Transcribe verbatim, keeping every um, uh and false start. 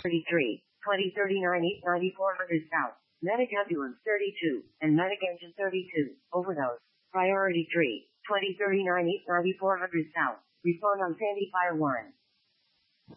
three, twenty thirty-nine East ninety-four hundred South, Medic Ambulance thirty-two, and Medic Engine thirty-two, overdose. Priority three, twenty thirty-nine East ninety-four hundred South, respond on Sandy Fire one.